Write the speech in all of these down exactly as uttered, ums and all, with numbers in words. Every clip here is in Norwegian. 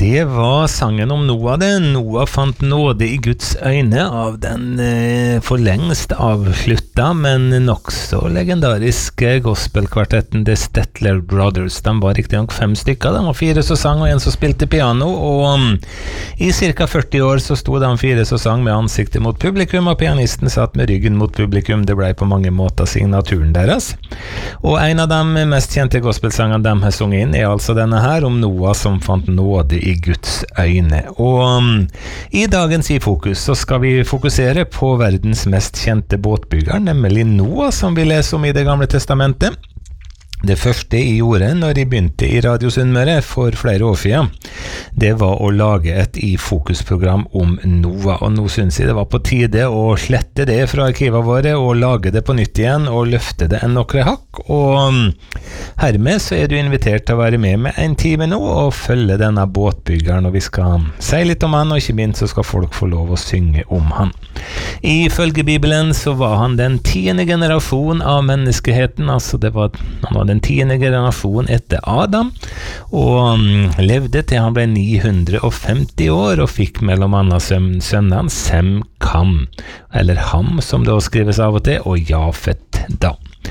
Det var sangen om Noah det. Noah fant nåde i Guds øyne av den eh, for lengst avslutta, men nokså legendariske gospelkvartetten The Statler Brothers. De var riktig nok fem stykker. De var fire som sang og en som spilte piano, og um, i cirka førti år så sto de fire som sang med ansiktet mot publikum, og pianisten satt med ryggen mot publikum. Det ble på mange måter signaturen deres. Og en av de mest kjente gospelsangene de har sunget inn er altså denne her, om Noah som fant nåde i Guds øyne. Og um, i dagens i fokus så skal vi fokusere på verdens mest kjente båtbygger, nemlig Noah, som vi leser om i Det gamle testamentet. Det første jeg gjorde når jeg begynte i Radio Sunnmøre for flere år siden, det var å lage et i-fokus-program om Noah, og nå synes jeg det var på tide å slette det fra arkivet våre og lage det på nytt igjen og løfte det en nokre hakk, og hermed så er du invitert til å være med med en time nå og følge denne båtbyggeren, og vi skal si litt om han, og ikke minst så skal folk få lov å synge om han. Ifølge Bibelen så var han den tiende generasjon av menneskeheten, altså det var, han var den tiende generasjon etter Adam, og um, levde til han ble ni hundre og femti år, og fikk mellom andre sønnene Sem, Kam, eller Ham som det også skrives av og til, og Jafet da.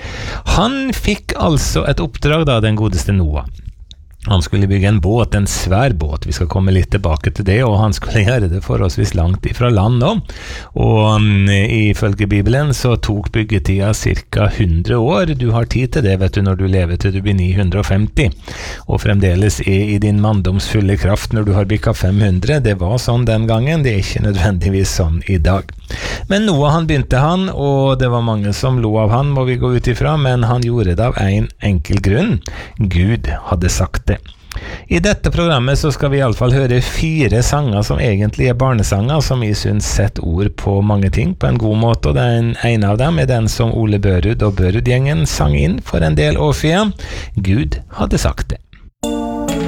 Han fikk altså et oppdrag da, den godeste Noah. Han skulle bygge en båt, en svær båt. Vi skal komme litt tilbake til det, og han skulle gjøre det forholdsvis langt ifra land nå. Og um, ifølge Bibelen så tok byggetida cirka hundre år. Du har tid til det, vet du, når du lever til du blir ni hundre og femti. Og fremdeles er i din manndomsfulle kraft når du har bygget fem hundre. Det var sånn den gangen, det er ikke nødvendigvis sånn i dag. Men Noah, han begynte han, og det var mange som lo av han, må vi gå ut ifra, men han gjorde det av en enkel grunn. Gud hadde sagt det. I dette programmet så skal vi i alle fall høre fire sanger som egentlig er barnesanger, som jeg synes setter ord på mange ting på en god måte, og den ene av dem er den som Ole Børud og Børud-gjengen sang inn for en del år siden. Gud hadde sagt det.